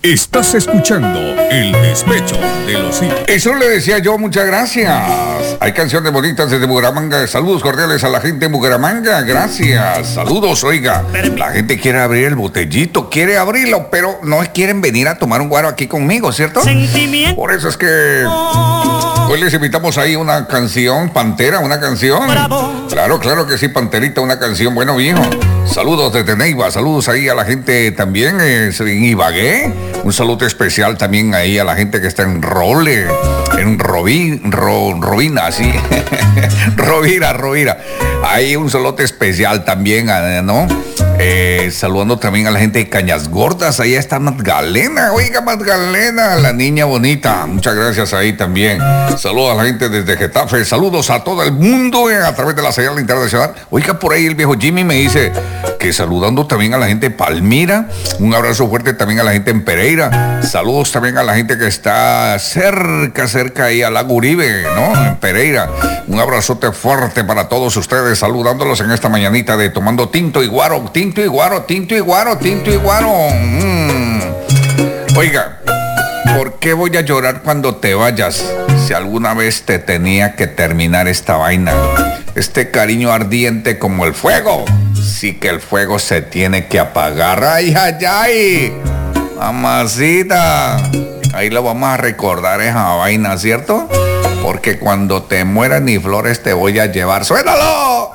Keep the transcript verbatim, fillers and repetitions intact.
Estás escuchando El Despecho de los Hijos. Eso le decía yo, muchas gracias. Hay canciones bonitas desde Bucaramanga. Saludos cordiales a la gente de Bucaramanga. Gracias. Saludos, oiga. La gente quiere abrir el botellito, quiere abrirlo, pero no quieren venir a tomar un guaro aquí conmigo, ¿cierto? Por eso es que hoy les invitamos ahí una canción, Pantera, una canción. Claro, claro que sí, Panterita, una canción. Bueno, viejo. Saludos desde Neiva, saludos ahí a la gente también eh, en Ibagué. Un saludo especial también ahí a la gente que está en Role, en Robí, Ro, Robina, sí. Rovira, Rovira. Ahí un saludo especial también, ¿no? Eh, saludando también a la gente de Cañas Gordas. Ahí está Magdalena, oiga Magdalena, la niña bonita. Muchas gracias ahí también. Saludos a la gente desde Getafe. Saludos a todo el mundo eh, a través de la señal internacional. Oiga, por ahí el viejo Jimmy me dice que saludando también a la gente de Palmira. Un abrazo fuerte también a la gente en Pereira. Saludos también a la gente que está cerca, cerca ahí a Lago Uribe, ¿no? En Pereira. Un abrazote fuerte para todos ustedes, saludándolos en esta mañanita de Tomando Tinto y Guaro, Tinto y Guaro, Tinto y Guaro, Tinto y Guaro. Mm. Oiga, ¿por qué voy a llorar cuando te vayas? Si alguna vez te tenía que terminar esta vaina. Este cariño ardiente como el fuego. Sí que el fuego se tiene que apagar. ¡Ay, ay, ay! Mamacita. Ahí lo vamos a recordar esa vaina, ¿cierto? Porque cuando te mueras ni flores te voy a llevar. ¡Suénalo!